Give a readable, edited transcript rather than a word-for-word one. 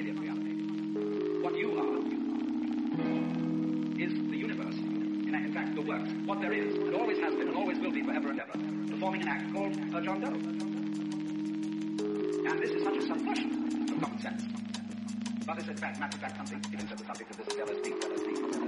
immediate reality. What you are is the universe. In fact, the works, what there is, and always has been, and always will be forever and ever, performing an act called John Doe. And this is such a subversion of common sense. But it's a matter of fact, something, it is the subject of this LSD.